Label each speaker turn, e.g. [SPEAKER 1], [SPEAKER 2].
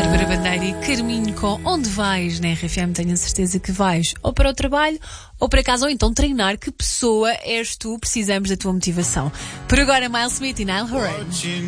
[SPEAKER 1] Bárbara Bandeira e Carminho com Onde Vais na RFM. Tenho a certeza que vais ou para o trabalho ou para casa ou então treinar. Que pessoa és tu? Precisamos da tua motivação. Por agora, Miles Smith e Nile Horan.